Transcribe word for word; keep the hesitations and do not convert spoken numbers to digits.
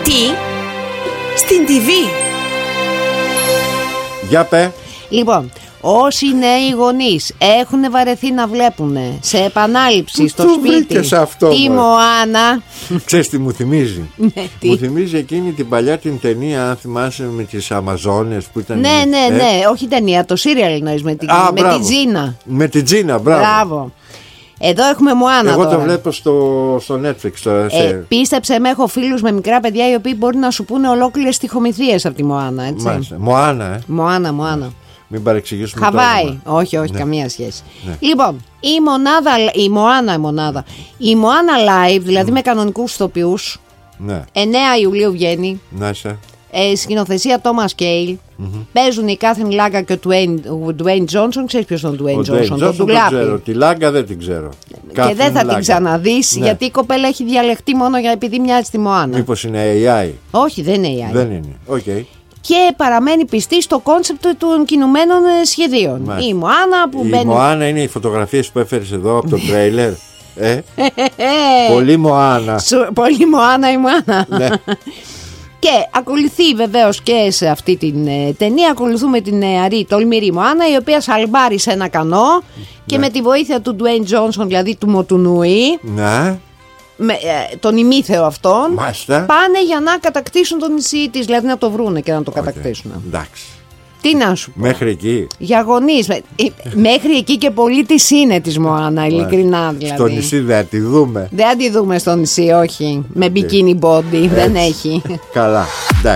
Τι? Στην τι βι. Για πέ. Λοιπόν, όσοι νέοι γονείς έχουν βαρεθεί να βλέπουν σε επανάληψη στο το σπίτι βρήκες αυτό, τη μωρέ. Μωάνα. Ξέρεις τι μου θυμίζει? Ναι, τι? Μου θυμίζει εκείνη την παλιά την ταινία, αν θυμάσαι, με τις Αμαζόνες που ήταν. Ναι, ναι, ε? ναι, όχι ταινία, το σύριαλ εννοείς, με την, Α, με μπράβο. την Τζίνα. Με την Τζίνα, μπράβο. Μπράβο. Εδώ έχουμε Μωάνα. Εγώ τώρα. το βλέπω στο, στο Netflix τώρα. Ε, πίστεψε με, έχω φίλους με μικρά παιδιά οι οποίοι μπορεί να σου πούνε ολόκληρες στιχομυθίες από τη Μωάνα, έτσι. Μάλιστα. Μωάνα, ε. Μωάνα, Μωάνα. Μην παρεξηγήσουμε. Χαβάη. το όνομα. Όχι, όχι, Ναι. καμία σχέση. Ναι. Λοιπόν, η μονάδα, η Μωάνα, η μονάδα. Η Μωάνα Live, δηλαδή με κανονικούς ηθοποιούς, Ναι. εννέα Ιουλίου βγαίνει. Να είσαι. Ε, σκηνοθεσία Thomas Cale. Mm-hmm. Παίζουν η Κάθριν Λάγκα και ο Dwayne Johnson. Ξέρεις ποιος είναι ο Dwayne Ο Johnson? Dwayne Τον Johnson τον ντουλάπι. ξέρω. Τη Λάγκα δεν την ξέρω. Και δεν θα την ξαναδείς, Ναι. γιατί η κοπέλα έχει διαλεχτεί μόνο για επειδή μοιάζει στη Μωάνα. Μήπως είναι έι άι? Όχι, δεν είναι η άλλη. Δεν είναι. Οκ. Okay. Και παραμένει πιστή στο κόνσεπτ των κινουμένων ε, σχεδίων. Μάλιστα. Η Μωάνα που Η μπαίνει. Μωάνα είναι οι φωτογραφίες που έφερες εδώ από το τρέιλερ. Ε, πολύ Μωάνα. Σου- Πολύ Μωάνα η Μωάνα. Ναι. Και ακολουθεί βεβαίως και σε αυτή την ε, ταινία, ακολουθούμε την νεαρή τολμηρή Μωάνα, η οποία σαλμπάρει σε ένα κανό και με τη βοήθεια του Dwayne Johnson, δηλαδή του Μοτουνούι, Ναι. με, ε, τον ημίθεο αυτόν, Μάλιστα. πάνε για να κατακτήσουν το νησί της, δηλαδή να το βρούνε και να το Οκ. κατακτήσουν. Εντάξει. Τι να σου πω. Μέχρι εκεί. Για γονείς. με- ε, Μέχρι εκεί και πολύ της είναι της Μωάνα, ειλικρινά δηλαδή. Στο νησί δεν τη δούμε. Δεν θα τη δούμε στο νησί, όχι. Με bikini body, δεν έχει. Καλά. Εντάξει.